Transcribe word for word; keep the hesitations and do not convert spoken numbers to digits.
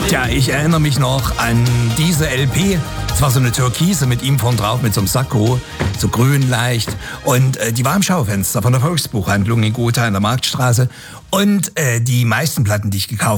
Tja, ich erinnere mich noch an diese L P. Es war so eine Türkise mit ihm vorn drauf, mit so einem Sakko, so grün leicht. Und äh, die war im Schaufenster von der Volksbuchhandlung in Gotha in der Marktstraße. Und äh, die meisten Platten, die ich gekauft